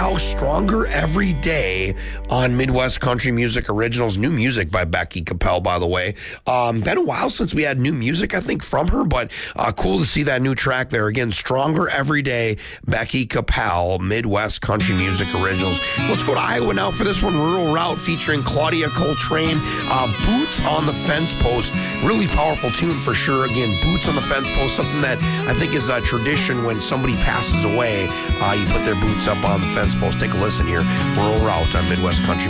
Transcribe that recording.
now Stronger Every Day on Midwest Country Music Originals. New music by Becky Capel, by the way. Been a while since we had new music, I think, from her, but cool to see that new track there. Again, Stronger Every Day, Becky Capel, Midwest Country Music Originals. Let's go to Iowa now for this one. Rural Route featuring Claudia Coltrane. Boots on the Fence Post. Really powerful tune for sure. Again, Boots on the Fence Post, something that I think is a tradition when somebody passes away. You put their boots up on the fence post. Take a listen here. Rural Route on Midwest Country